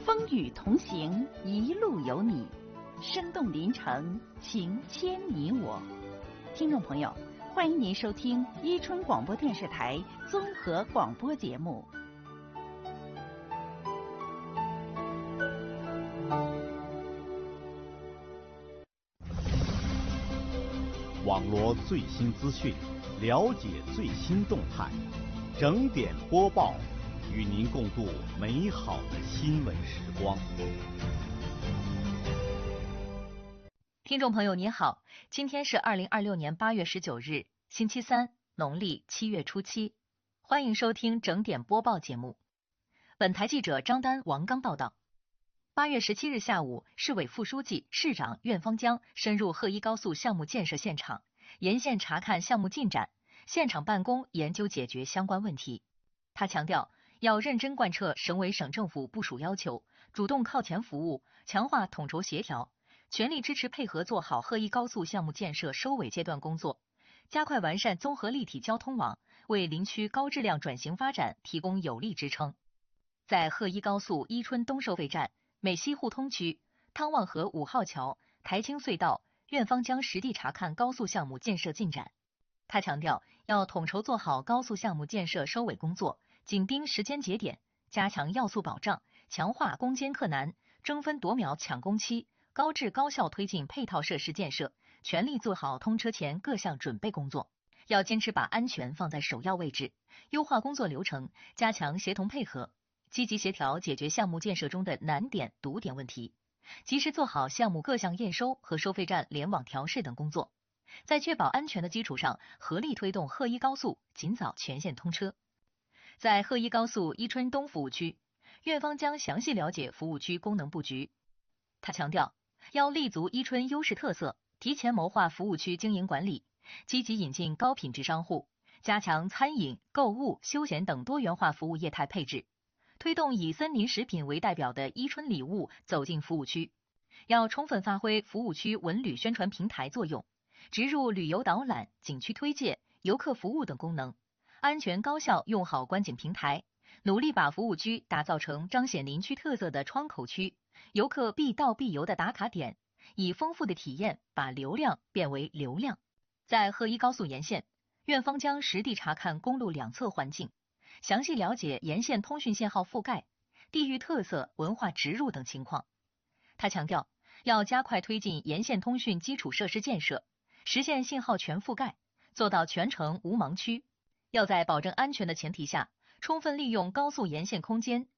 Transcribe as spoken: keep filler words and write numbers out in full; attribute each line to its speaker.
Speaker 1: 风雨同行，一路有你，生动临城，情牵你我。听众朋友，欢迎您收听伊春广播电视台综合广播节目。
Speaker 2: 网罗最新资讯，了解最新动态，整点播报，与您共度美好的新闻时光。
Speaker 3: 听众朋友您好，今天是二零二六年八月十九日，星期三，农历七月初七，欢迎收听整点播报节目。本台记者张丹、王刚报道。八月十七日下午，市委副书记、市长苑方江深入贺一高速项目建设现场，沿线查看项目进展，现场办公研究解决相关问题。他强调，要认真贯彻省委省政府部署要求，主动靠前服务，强化统筹协调，全力支持配合做好贺一高速项目建设收尾阶段工作，加快完善综合立体交通网，为林区高质量转型发展提供有力支撑。在贺一高速伊春东收费站、美西互通区、汤旺河五号桥、台青隧道，苑方江实地查看高速项目建设进展。他强调，要统筹做好高速项目建设收尾工作，紧盯时间节点，加强要素保障，强化攻坚克难，争分夺秒抢工期，高质高效推进配套设施建设，全力做好通车前各项准备工作。要坚持把安全放在首要位置，优化工作流程，加强协同配合，积极协调解决项目建设中的难点、堵点问题，及时做好项目各项验收和收费站联网调试等工作，在确保安全的基础上，合力推动贺一高速尽早全线通车。在贺一高速伊春东服务区，苑方江详细了解服务区功能布局。他强调，要立足伊春优势特色，提前谋划服务区经营管理，积极引进高品质商户，加强餐饮、购物、休闲等多元化服务业态配置，推动以森林食品为代表的伊春礼物走进服务区。要充分发挥服务区文旅宣传平台作用，植入旅游导览、景区推介、游客服务等功能，安全高效用好观景平台，努力把服务区打造成彰显林区特色的窗口区，游客必到必游的打卡点，以丰富的体验把流量变为流量。在贺一高速沿线，苑方江实地查看公路两侧环境，详细了解沿线通讯线号覆盖、地域特色、文化植入等情况。他强调，要加快推进沿线通讯基础设施建设，实现信号全覆盖，做到全程无盲区。要在保证安全的前提下，充分利用高速沿线空间，